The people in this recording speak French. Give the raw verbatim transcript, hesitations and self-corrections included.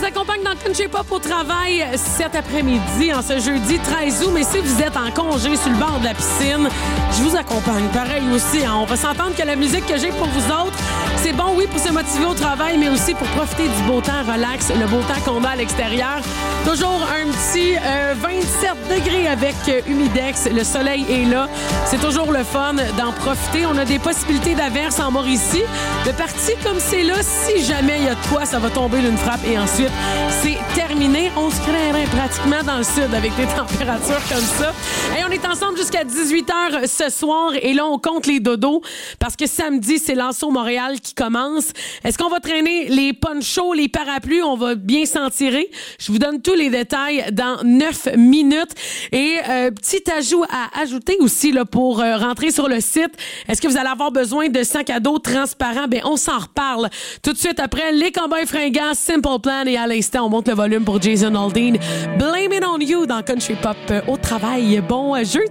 accompagne dans Country Pop au travail cet après-midi, en ce jeudi treize août. Mais si vous êtes en congé sur le bord de la piscine, je vous accompagne pareil aussi. Hein. On va s'entendre que la musique que j'ai pour vous autres, c'est bon, oui, pour se motiver au travail, mais aussi pour profiter du beau temps relax, le beau temps qu'on a à l'extérieur. Toujours un petit euh, vingt-sept degrés avec euh, humidex. Le soleil est là. C'est toujours le fun d'en profiter. On a des possibilités d'averses en Mauricie. De partie comme c'est là, si jamais il y a de quoi, ça va tomber d'une frappe et ensuite, c'est terminé. On se craindrait pratiquement dans le sud avec des températures comme ça. Et on est ensemble jusqu'à dix-huit heures ce soir et là, on compte les dodos parce que samedi, c'est l'Anso Montréal qui commence. Est-ce qu'on va traîner les ponchos, les parapluies? On va bien s'en tirer. Je vous donne tous les détails dans neuf minutes. Et euh, petit ajout à ajouter aussi là, pour euh, rentrer sur le site. Est-ce que vous allez avoir besoin de sacs à dos transparents? Ben, on s'en reparle tout de suite après les Cowboys fringants, Simple Plan et à l'instant, on monte le volume pour Jason Aldean. Blame it on you dans Country Pop euh, au travail. Bon euh, jeu.